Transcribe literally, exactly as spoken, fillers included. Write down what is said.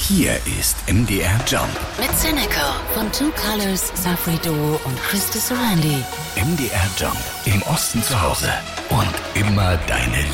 Hier ist M D R Jump. Mit Seneca von Two Colors, Safri Duo und Christy Sorandi. M D R Jump. Im Osten zu Hause. Und immer deine